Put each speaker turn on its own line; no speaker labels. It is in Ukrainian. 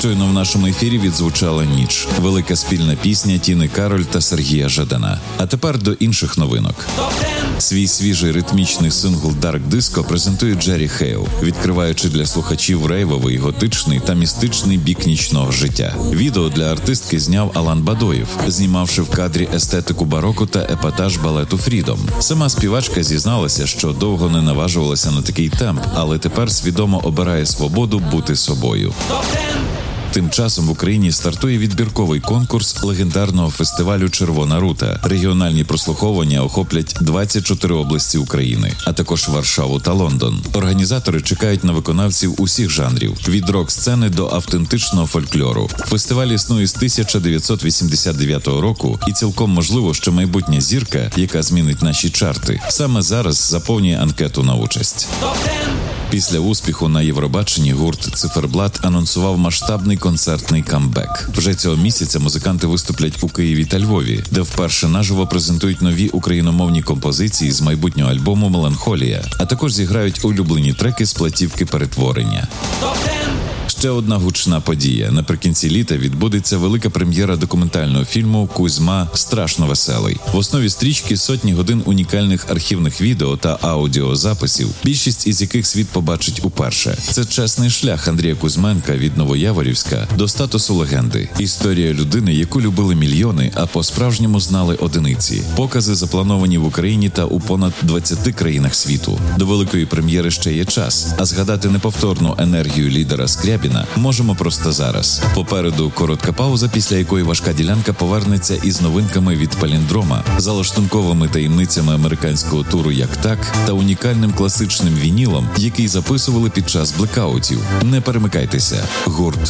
Щойно в нашому ефірі відзвучала «Ніч». Велика спільна пісня Тіни Кароль та Сергія Жадана. А тепер до інших новинок. Свій свіжий ритмічний сингл «Dark Disco» презентує Джері Хейл, відкриваючи для слухачів рейвовий, готичний та містичний бік нічного життя. Відео для артистки зняв Алан Бадоєв, знімавши в кадрі естетику бароко та епатаж балету «Фрідом». Сама співачка зізналася, що довго не наважувалася на такий темп, але тепер свідомо обирає свободу бути собою. Тим часом в Україні стартує відбірковий конкурс легендарного фестивалю «Червона рута». Регіональні прослуховування охоплять 24 області України, а також Варшаву та Лондон. Організатори чекають на виконавців усіх жанрів – від рок-сцени до автентичного фольклору. Фестиваль існує з 1989 року і цілком можливо, що майбутня зірка, яка змінить наші чарти, саме зараз заповнює анкету на участь. Після успіху на Євробаченні гурт «Циферблат» анонсував масштабний концертний камбек. Вже цього місяця музиканти виступлять у Києві та Львові, де вперше наживо презентують нові україномовні композиції з майбутнього альбому «Меланхолія», а також зіграють улюблені треки з платівки «Перетворення». Ще одна гучна подія. Наприкінці літа відбудеться велика прем'єра документального фільму «Кузьма. Страшно веселий». В основі стрічки сотні годин унікальних архівних відео та аудіозаписів, більшість із яких світ побачить уперше. Це чесний шлях Андрія Кузьменка від Новояворівська до статусу легенди. Історія людини, яку любили мільйони, а по-справжньому знали одиниці. Покази заплановані в Україні та у понад 20 країнах світу. До великої прем'єри ще є час, а згадати неповторну енергію лідера Скрябіна можемо просто зараз. Попереду коротка пауза, після якої важка ділянка повернеться із новинками від Паліндрома, залаштунковими таємницями американського туру «Як так» та унікальним класичним вінілом, який записували під час блекаутів. Не перемикайтеся. Гурт